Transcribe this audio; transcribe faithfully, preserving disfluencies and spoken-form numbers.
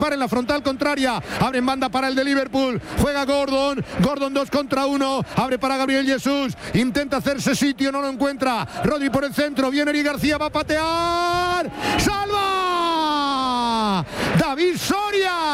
para en la frontal contraria, abre en banda para el de Liverpool, juega Gordon, Gordon dos contra uno, abre para Gabriel Jesús, intenta hacerse sitio, no lo encuentra, Rodri por el centro, viene Eric García, va a patear, ¡salva! David Soria.